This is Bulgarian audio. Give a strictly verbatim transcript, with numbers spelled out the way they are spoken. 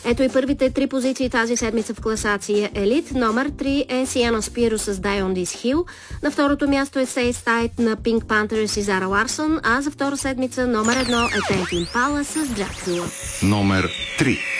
Ето и първите три позиции тази седмица в класация Елит. Номер три е Сиена Спиро с Die on This Hill. На второто място е Say Tight на Pink Panther и Зара Ларсон, а за втора седмица номер едно е Tame Impala с Dracula. Номер три.